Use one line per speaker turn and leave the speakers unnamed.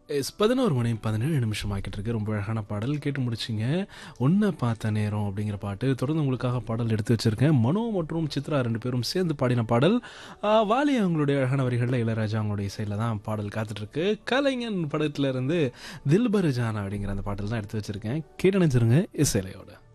11 மணி 17 நிமிஷம் ஆக்கிட்டு இருக்கு. ரொம்ப அழகான பாடல் கேட்டு முடிச்சிங்க. "உன்ன பார்த்த நேரம்" அப்படிங்கிற பாட்டு. தொடர்ந்து உங்களுக்காக பாடல் எடுத்து வச்சிருக்கேன். மனோ மற்றும் சித்ரா 2 பேரும் சேர்ந்து பாடின பாடல். வாலி அவங்களுடைய அழகான வரிகளில் இளையராஜா அவங்களுடைய இசையில் தான் பாடல் காத்துட்ருக்கு. கலைஞன் படத்துல இருந்து "தில்பர் ஜானா" அப்படிங்கிற அந்த பாடல் தான் எடுத்து வச்சிருக்கேன். கேட்டு நினைச்சிருங்க இசையிலையோட.